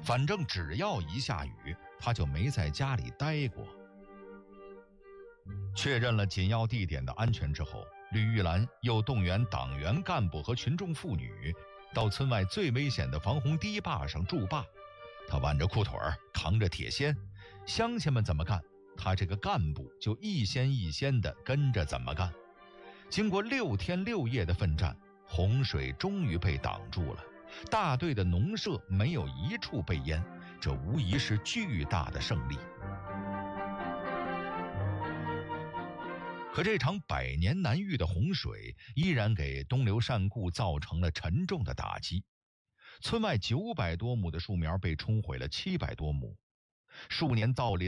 反正只要一下雨，他就没在家里待过。确认了紧要地点的安全之后，吕玉兰又动员党员干部和群众妇女到村外最危险的防洪堤坝上筑坝。他挽着裤腿儿，扛着铁锨，乡亲们怎么干，他这个干部就一掀一掀地跟着怎么干。经过6天6夜的奋战，洪水终于被挡住了，大队的农舍没有一处被淹，这无疑是巨大的胜利。可这场百年难遇的洪水依然给东流善固造成了沉重的打击。村外900多亩的树苗被冲毁了700多亩，数年造林